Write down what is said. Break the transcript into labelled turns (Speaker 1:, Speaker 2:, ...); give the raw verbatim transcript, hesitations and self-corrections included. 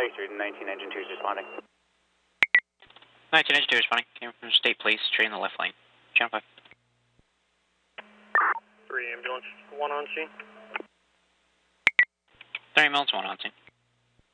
Speaker 1: Street, nineteen Engine two is responding.
Speaker 2: nineteen Engine two responding. Came from State Police, straight in the left lane. Channel five.
Speaker 3: three ambulance, one on scene.
Speaker 2: three ambulance, one on scene.